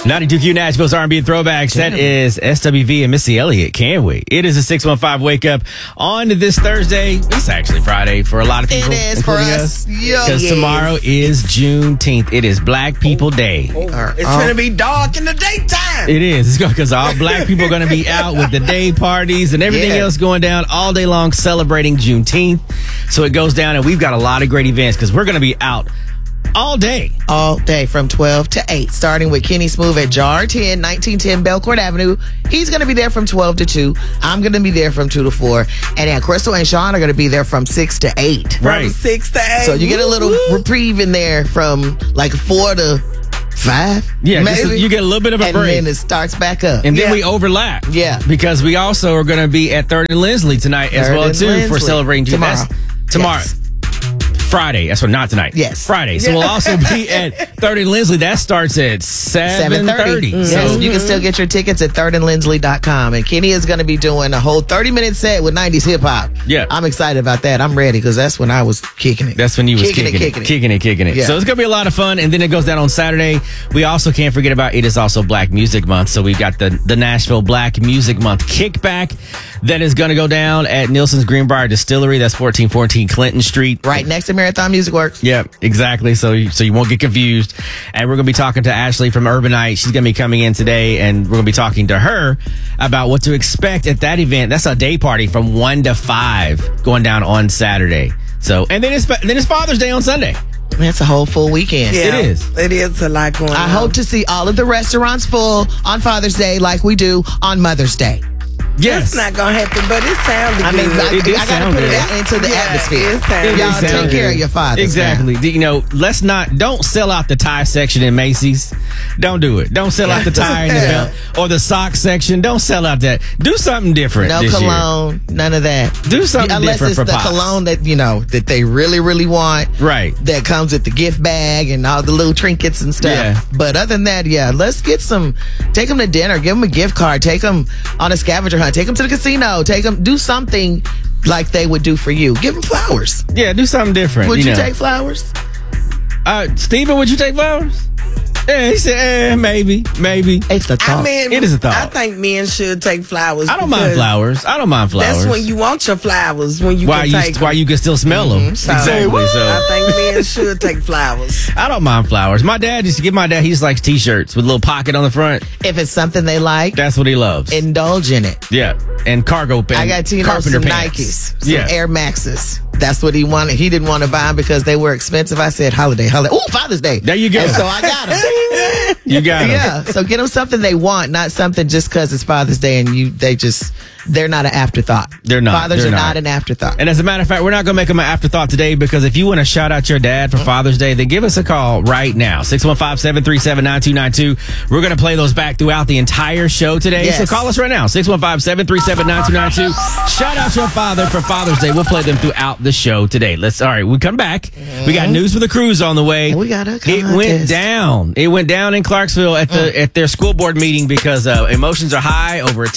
92Q Nashville's R&B and Throwbacks. That is SWV and Missy Elliott. Can't we? It is a 615 wake up on this Thursday. It's actually Friday for a lot of people. It is for us. Because tomorrow is Juneteenth. It is Black People Day. It's going to be dark in the daytime. It is. It's because all black people are going to be out with the day parties and everything else going down all day long celebrating Juneteenth. So it goes down, and we've got a lot of great events because we're going to be out all day from 12 to 8, starting with Kenny Smooth at Jar 10, 1910 Belcourt Avenue. He's going to be there from 12 to 2. I'm going to be there from 2 to 4. And then Crystal and Sean are going to be there from 6 to 8. Right. From 6 to 8. So you get a little reprieve in there from like 4 to 5. Yeah, maybe. you get a little bit of a and break. And then it starts back up. And then we overlap. Yeah. Because we also are going to be at 3rd and Lindsley tonight as well, too, for celebrating Juneteenth. Tomorrow. Yes. Friday. That's what, not tonight. Yes. Friday. So we'll also be at 3rd and Lindsley. That starts at 7:30. Yes, you can still get your tickets at thirdandlindsley.com. And Kenny is going to be doing a whole 30-minute set with 90s hip-hop. Yeah. I'm excited about that. I'm ready because that's when I was kicking it. That's when you was kicking it. Yeah. So it's going to be a lot of fun. And then it goes down on Saturday. We also can't forget about it is also Black Music Month. So we've got the Nashville Black Music Month kickback that is going to go down at Nielsen's Greenbrier Distillery. That's 1414 Clinton Street. Right next to Marathon Music Works. Yep, exactly. So you won't get confused. And we're going to be talking to Ashley from Urbanite. She's going to be coming in today, and we're going to be talking to her about what to expect at that event. That's a day party from 1 to 5 going down on Saturday. So, and then it's Father's Day on Sunday. That's a whole full weekend. Yeah, it is. It is a lot going on. I hope to see all of the restaurants full on Father's Day like we do on Mother's Day. Yes. It's not going to happen, but it sounds good. I mean, I got to put it into the atmosphere. Y'all take care of your fathers. Exactly. Now. Don't sell out the tie section in Macy's. Don't do it. Don't sell out the tie and the belt or the sock section. Don't sell out that. Do something different. No this cologne, none of that. Do something different for Unless it's the cologne that they really, really want. Right. That comes with the gift bag and all the little trinkets and stuff. Yeah. But other than that, let's get take them to dinner, give them a gift card, take them on a scavenger hunt, take them to the casino, do something like they would do for you. Give them flowers. Yeah, do something different. Would you take flowers? Steven, would you take flowers? Yeah, he said, maybe. It's the thought. I mean, it is a thought. I think men should take flowers. I don't mind flowers. That's when you want your flowers. When you can take them. Why you can still smell them. So, exactly. So I think men should take flowers. I don't mind flowers. My dad used to give he just likes t-shirts with a little pocket on the front. If it's something they like, that's what he loves. Indulge in it. Yeah, and cargo pants. I got Tino's some Nikes, some Air Maxes. That's what he wanted. He didn't want to buy them because they were expensive. I said, holiday. Ooh, Father's Day. There you go. And so I got them. You got them. Yeah. So get them something they want, not something just because it's Father's Day and they're not an afterthought. They're not. Fathers are not an afterthought. And as a matter of fact, we're not going to make them an afterthought today because if you want to shout out your dad for Father's Day, then give us a call right now. 615-737-9292. We're going to play those back throughout the entire show today. Yes. So call us right now. 615-737-9292. Shout out your father for Father's Day. We'll play them throughout the show today. All right, we come back. We got news for the cruise on the way. And we got a contest. It went down in Clarksville at their school board meeting because emotions are high over a